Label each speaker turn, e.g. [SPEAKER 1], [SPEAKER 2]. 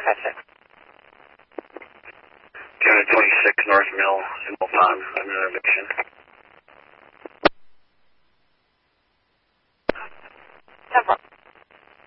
[SPEAKER 1] Fetcher.
[SPEAKER 2] County 26 North Mill, Mill Pond, under eviction.